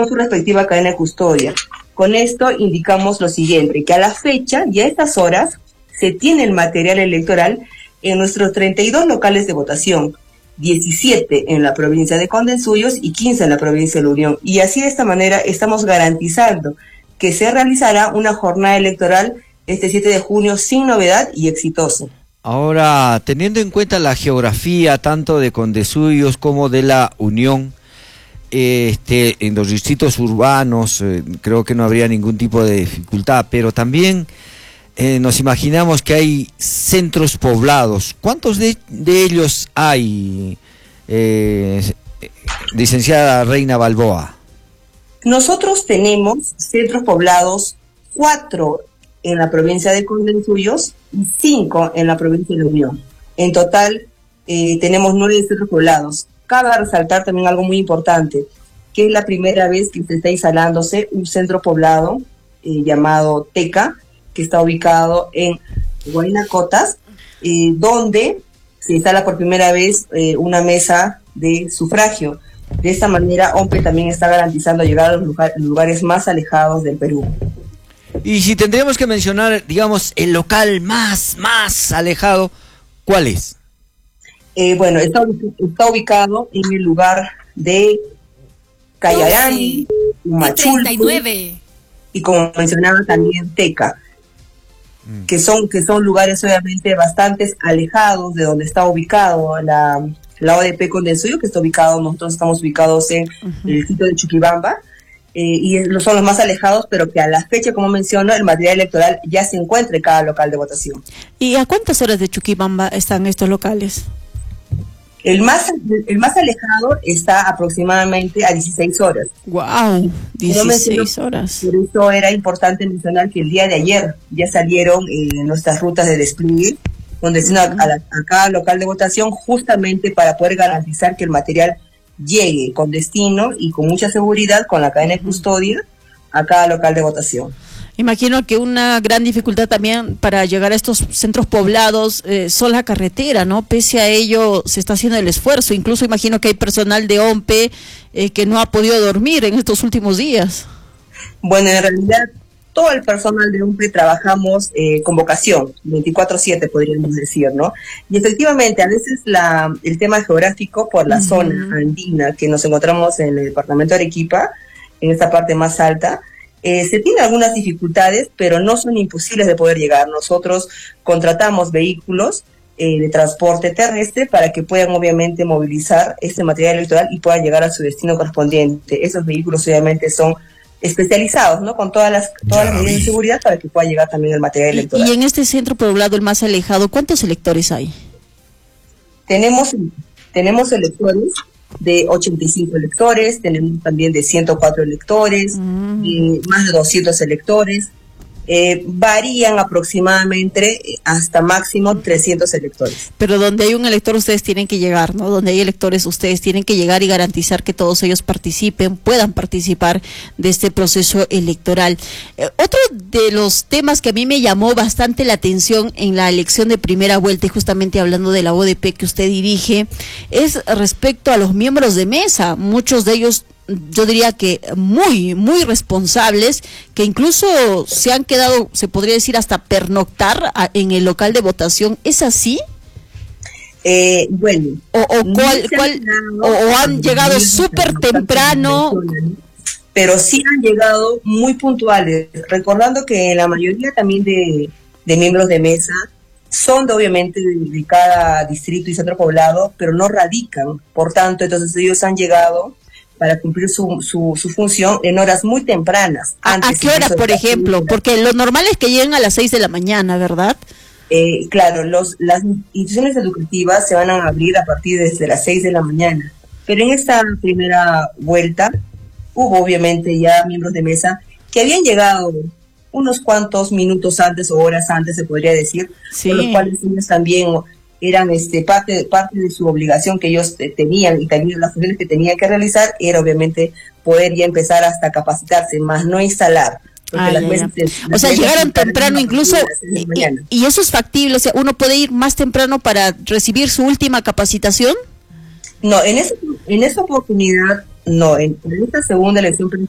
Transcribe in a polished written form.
con su respectiva cadena de custodia. Con esto indicamos lo siguiente, que a la fecha y a estas horas se tiene el material electoral en nuestros 32 locales de votación, 17 en la provincia de Condensuyos y 15 en la provincia de La Unión. Y así de esta manera estamos garantizando que se realizará una jornada electoral este 7 de junio sin novedad y exitoso. Ahora, teniendo en cuenta la geografía tanto de Condensuyos como de La Unión, en los distritos urbanos creo que no habría ningún tipo de dificultad, pero también nos imaginamos que hay centros poblados. ¿Cuántos de ellos hay, licenciada Reina Balboa? Nosotros tenemos centros poblados 4 en la provincia de Condensuyos y 5 en la provincia de La Unión. En total tenemos 9 centros poblados. Cabe resaltar también algo muy importante, que es la primera vez que se está instalándose un centro poblado llamado Teca, que está ubicado en Huayna-Cotas, donde se instala por primera vez una mesa de sufragio. De esta manera, OMPE también está garantizando llegar a los lugares más alejados del Perú. Y si tendríamos que mencionar, digamos, el local más alejado, ¿cuál es? Bueno, está ubicado en el lugar de Cayarán, Machulco, y como mencionaba también Teca, que son lugares obviamente bastante alejados de donde está ubicado la ODP Condensuyos, que está ubicado, nosotros estamos ubicados en el sitio de Chuquibamba, y son los más alejados, pero que a la fecha, como menciono, el material electoral ya se encuentra en cada local de votación. ¿Y a cuántas horas de Chuquibamba están estos locales? El más alejado está aproximadamente a 16 horas. ¡Wow! 16 horas. Por eso era importante mencionar que el día de ayer ya salieron nuestras rutas de despliegue, donde a cada local de votación, justamente para poder garantizar que el material llegue con destino y con mucha seguridad, con la cadena de custodia, a cada local de votación. Imagino que una gran dificultad también para llegar a estos centros poblados son la carretera, ¿no? Pese a ello se está haciendo el esfuerzo. Incluso imagino que hay personal de OMPE que no ha podido dormir en estos últimos días. Bueno, en realidad todo el personal de OMPE trabajamos con vocación, 24/7 podríamos decir, ¿no? Y efectivamente a veces el tema geográfico por la zona andina que nos encontramos en el departamento de Arequipa, en esta parte más alta, se tiene algunas dificultades, pero no son imposibles de poder llegar. Nosotros contratamos vehículos de transporte terrestre para que puedan obviamente movilizar este material electoral y puedan llegar a su destino correspondiente. Esos vehículos obviamente son especializados, ¿no? Con todas las medidas de seguridad para que pueda llegar también el material electoral. Y en este centro poblado, el más alejado, ¿cuántos electores hay? Tenemos electores de 85 electores, tenemos también de 104 electores, más de 200 electores, varían aproximadamente hasta máximo 300 electores. Pero donde hay un elector ustedes tienen que llegar, ¿no? Donde hay electores ustedes tienen que llegar y garantizar que todos ellos puedan participar de este proceso electoral. Otro de los temas que a mí me llamó bastante la atención en la elección de primera vuelta, y justamente hablando de la ODP que usted dirige, es respecto a los miembros de mesa. Muchos de ellos, yo diría que muy responsables, que incluso se han quedado, se podría decir, hasta pernoctar en el local de votación. ¿Es así? Bueno. ¿O han llegado súper temprano? Pero sí han llegado muy puntuales, recordando que la mayoría también de miembros de mesa son obviamente de cada distrito y centro poblado, pero no radican. Por tanto, entonces ellos han llegado para cumplir su función en horas muy tempranas. ¿A qué hora, por ejemplo? Porque lo normal es que lleguen a las 6 de la mañana, ¿verdad? Claro, las instituciones educativas se van a abrir a partir desde las 6 de la mañana. Pero en esta primera vuelta hubo obviamente ya miembros de mesa que habían llegado unos cuantos minutos antes o horas antes, se podría decir, sí, con los cuales ellos también eran parte de su obligación que ellos tenían, y también las funciones que tenían que realizar era obviamente poder ya empezar hasta capacitarse, más no instalar. O sea, llegaron temprano incluso, y eso es factible. O sea, uno puede ir más temprano para recibir su última capacitación. No, en esa oportunidad no, en esta segunda elección